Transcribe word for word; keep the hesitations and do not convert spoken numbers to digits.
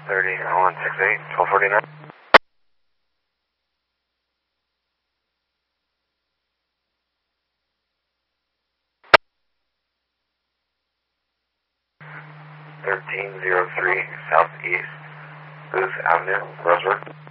thirty, one six eight, twelve forty-nine. thirteen oh three Southeast Booth Avenue, Roseburg.